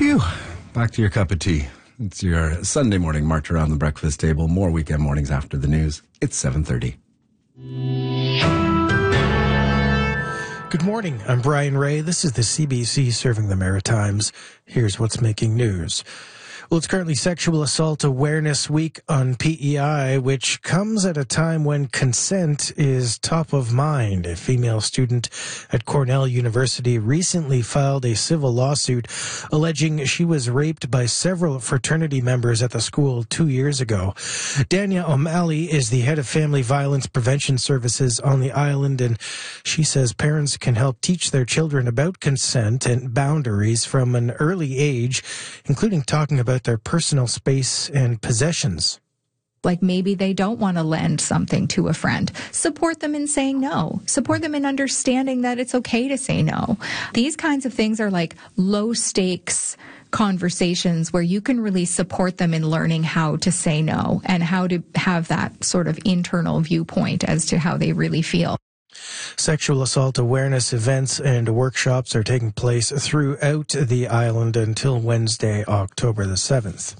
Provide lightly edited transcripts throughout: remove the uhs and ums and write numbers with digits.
Phew. Back to your cup of tea. It's your Sunday morning march around the breakfast table. More weekend mornings after the news. It's 7:30. Good morning. I'm Brian Ray. This is the CBC Serving the Maritimes. Here's what's making news. Well, it's currently Sexual Assault Awareness Week on PEI, which comes at a time when consent is top of mind. A female student at Cornell University recently filed a civil lawsuit alleging she was raped by several fraternity members at the school 2 years ago. Dania O'Malley is the head of Family Violence Prevention Services on the island, and she says parents can help teach their children about consent and boundaries from an early age, including talking about their personal space and possessions. Like maybe they don't want to lend something to a friend. Support them in saying no. Support them in understanding that it's okay to say no. These kinds of things are like low stakes conversations where you can really support them in learning how to say no and how to have that sort of internal viewpoint as to how they really feel. Sexual assault awareness events and workshops are taking place throughout the island until Wednesday, October the 7th.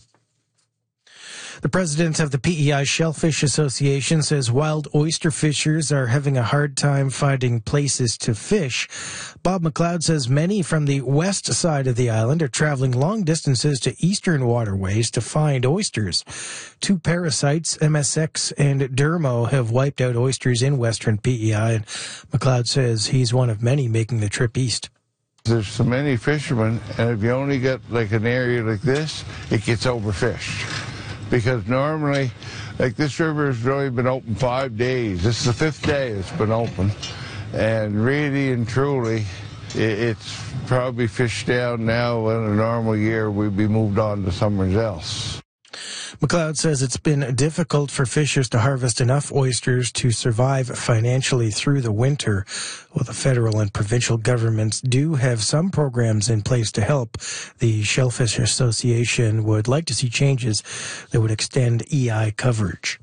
The president of the PEI Shellfish Association says wild oyster fishers are having a hard time finding places to fish. Bob McLeod says many from the west side of the island are traveling long distances to eastern waterways to find oysters. Two parasites, MSX and Dermo, have wiped out oysters in western PEI, and McLeod says he's one of many making the trip east. There's so many fishermen, and if you only get like an area like this, it gets overfished. Because normally, like this river has only been open 5 days. This is the 5th day it's been open. And really and truly, it's probably fished down now. In a normal year, we'd be moved on to somewhere else. McLeod says it's been difficult for fishers to harvest enough oysters to survive financially through the winter. Well, the federal and provincial governments do have some programs in place to help. The Shellfish Association would like to see changes that would extend EI coverage.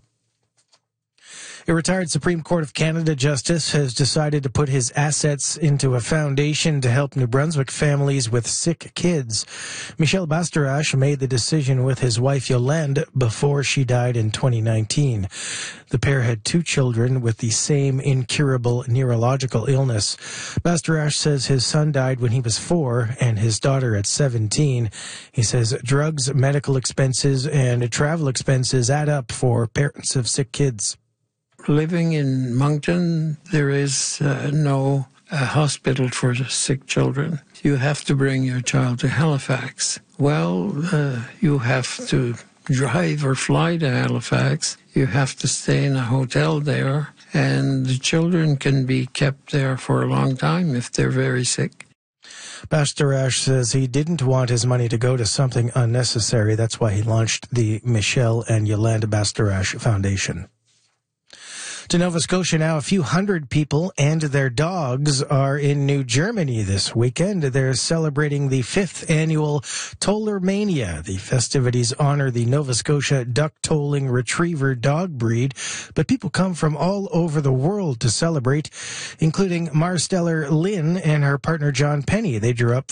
A retired Supreme Court of Canada justice has decided to put his assets into a foundation to help New Brunswick families with sick kids. Michel Bastarache made the decision with his wife Yolande before she died in 2019. The pair had 2 children with the same incurable neurological illness. Bastarache says his son died when he was 4 and his daughter at 17. He says drugs, medical expenses, and travel expenses add up for parents of sick kids. Living in Moncton, there is no hospital for sick children. You have to bring your child to Halifax. Well, you have to drive or fly to Halifax. You have to stay in a hotel there, and the children can be kept there for a long time if they're very sick. Bastarache says he didn't want his money to go to something unnecessary. That's why he launched the Michel and Yolande Bastarache Foundation. To Nova Scotia now, a few hundred people and their dogs are in New Germany this weekend. They're celebrating the 5th annual Toller Mania. The festivities honor the Nova Scotia duck-tolling retriever dog breed, but people come from all over the world to celebrate, including Marsteller Lynn and her partner John Penny. They drove up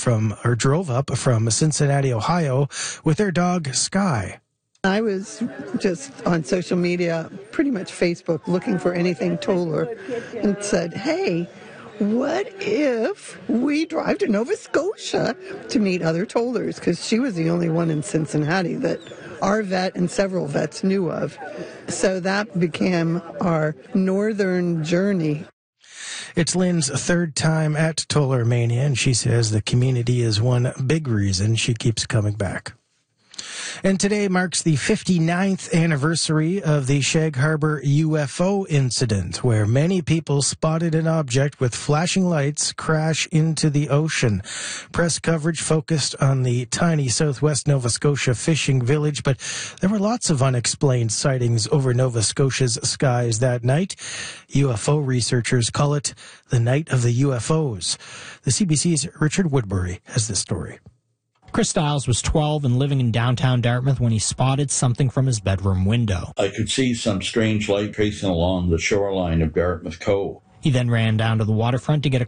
from Cincinnati, Ohio, with their dog Sky. I was just on social media, pretty much Facebook, looking for anything Toller, and said, hey, what if we drive to Nova Scotia to meet other Tollers? Because she was the only one in Cincinnati that our vet and several vets knew of. So that became our northern journey. It's Lynn's 3rd time at Toller Mania, and she says the community is one big reason she keeps coming back. And today marks the 59th anniversary of the Shag Harbor UFO incident, where many people spotted an object with flashing lights crash into the ocean. Press coverage focused on the tiny southwest Nova Scotia fishing village, but there were lots of unexplained sightings over Nova Scotia's skies that night. UFO researchers call it the Night of the UFOs. The CBC's Richard Woodbury has this story. Chris Stiles was 12 and living in downtown Dartmouth when he spotted something from his bedroom window. I could see some strange light tracing along the shoreline of Dartmouth Cove. He then ran down to the waterfront to get a